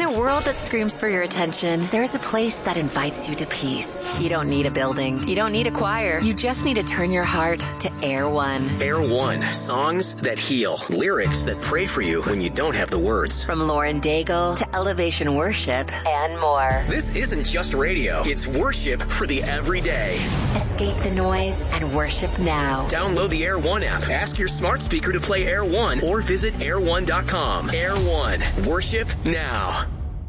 a world that screams for your attention, there's a place that invites you to peace. You don't need a building. You don't need a choir. You just need to turn your heart to Air One. Air One. Songs that heal. Lyrics that pray for you when you don't have the words. From Lauren Daigle to Elevation Worship and more. This isn't just radio. It's worship for the everyday. Escape the noise and worship now. Download the Air One app. Ask your smart speaker to play Air One or visit air1.com. Air One. Worship now.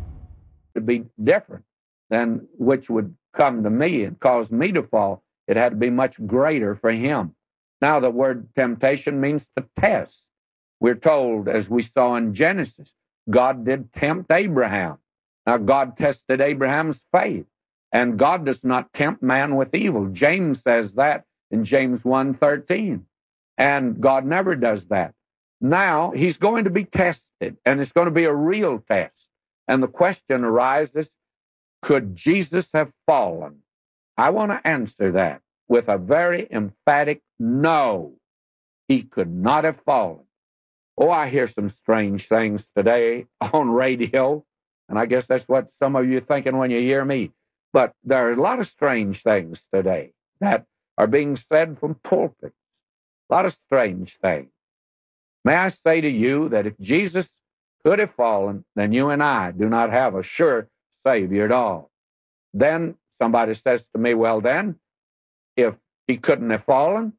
To be different than which would come to me and cause me to fall, it had to be much greater for him. Now the word temptation means to test. We're told, as we saw in Genesis, God did tempt Abraham. Now God tested Abraham's faith, and God does not tempt man with evil. James says that in James 1:13, and God never does that. Now he's going to be tested, and it's going to be a real test. And the question arises, could Jesus have fallen? I want to answer that with a very emphatic no. He could not have fallen. Oh, I hear some strange things today on radio, and I guess that's what some of you are thinking when you hear me. But there are a lot of strange things today that are being said from pulpits. A lot of strange things. May I say to you that if Jesus could have fallen, then you and I do not have a sure Savior at all. Then somebody says to me, well then, if he couldn't have fallen,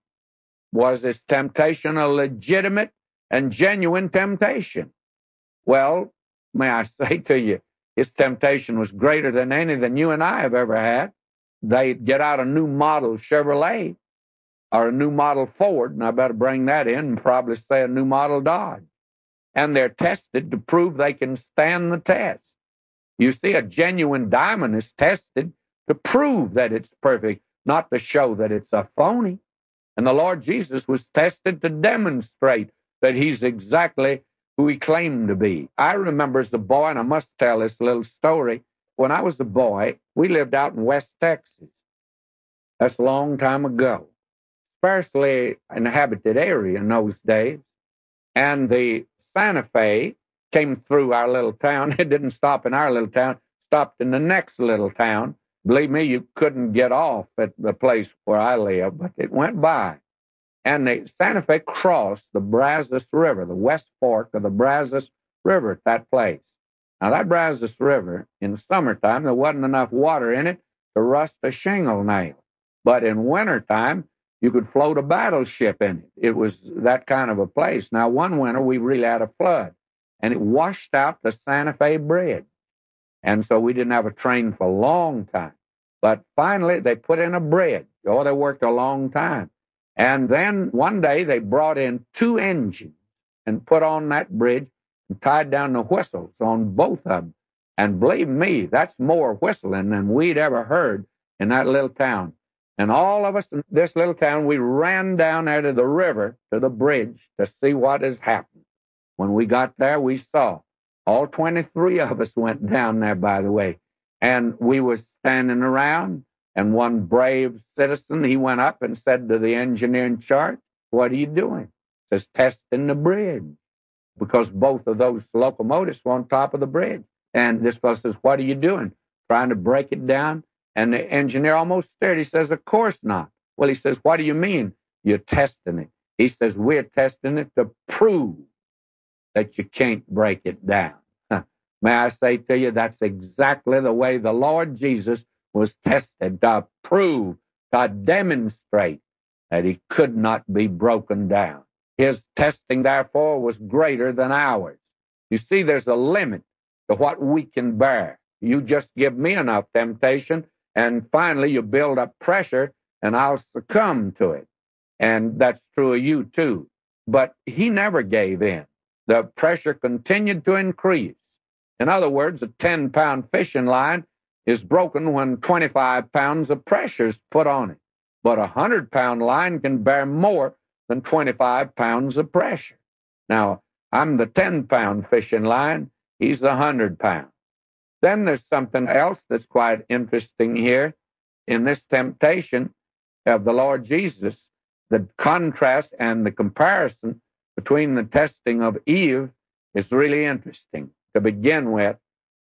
was his temptation a legitimate and genuine temptation? Well, may I say to you, his temptation was greater than any than you and I have ever had. They get out a new model Chevrolet or a new model Ford, and I better bring that in and probably say a new model Dodge. And they're tested to prove they can stand the test. You see, a genuine diamond is tested to prove that it's perfect, not to show that it's a phony. And the Lord Jesus was tested to demonstrate that he's exactly who he claimed to be. I remember as a boy, and I must tell this little story, when I was a boy, we lived out in West Texas. That's a long time ago. Sparsely inhabited area in those days. And the Santa Fe came through our little town. It didn't stop in our little town, stopped in the next little town. Believe me, you couldn't get off at the place where I live, but it went by. And the Santa Fe crossed the Brazos River, the West Fork of the Brazos River at that place. Now, that Brazos River, in the summertime, there wasn't enough water in it to rust a shingle nail. But in wintertime, you could float a battleship in it. It was that kind of a place. Now, one winter, we really had a flood, and it washed out the Santa Fe Bridge. And so we didn't have a train for a long time. But finally, they put in a bridge. Oh, they worked a long time. And then one day, they brought in 2 engines and put on that bridge and tied down the whistles on both of them. And believe me, that's more whistling than we'd ever heard in that little town. And all of us in this little town, we ran down out of the river to the bridge to see what has happened. When we got there, we saw all 23 of us went down there, by the way. And we were standing around, and one brave citizen, he went up and said to the engineer in charge, what are you doing? He says, testing the bridge, because both of those locomotives were on top of the bridge. And this fellow says, what are you doing? Trying to break it down? And the engineer almost stared. He says, of course not. Well, he says, what do you mean you're testing it? He says, we're testing it to prove that you can't break it down. May I say to you, that's exactly the way the Lord Jesus was tested, to prove, to demonstrate that he could not be broken down. His testing, therefore, was greater than ours. You see, there's a limit to what we can bear. You just give me enough temptation, and finally you build up pressure, and I'll succumb to it. And that's true of you, too. But he never gave in. The pressure continued to increase. In other words, a 10-pound fishing line is broken when 25 pounds of pressure is put on it. But a 100-pound line can bear more than 25 pounds of pressure. Now, I'm the 10-pound fishing line. He's the 100-pound. Then there's something else that's quite interesting here. In this temptation of the Lord Jesus, the contrast and the comparison between the testing of Eve is really interesting. To begin with,